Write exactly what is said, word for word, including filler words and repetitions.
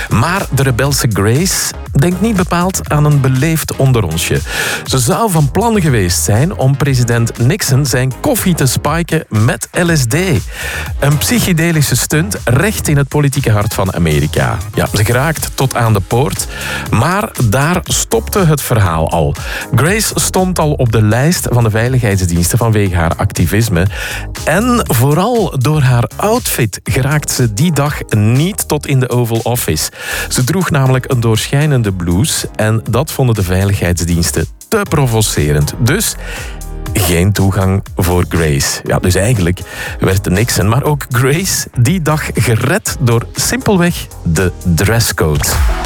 Maar de rebelse Grace denkt niet bepaald aan een beleefd onderonsje. Ze zou van plan geweest zijn om president Nixon zijn koffie te spiken met L S D. Een psychedelische stunt recht in het politieke hart van Amerika. Ja, ze geraakt tot aan de poort, maar daar stopte het verhaal al. Grace stond al op de lijst van de veiligheidsdiensten vanwege haar activisme. En vooral door haar outfit geraakt ze die dag niet tot in de Oval Office. Ze droeg namelijk een doorschijnende blouse en dat vonden de veiligheidsdiensten te provocerend. Dus geen toegang voor Grace. Ja, dus eigenlijk werd Nixon, maar ook Grace, die dag gered door simpelweg de dresscode.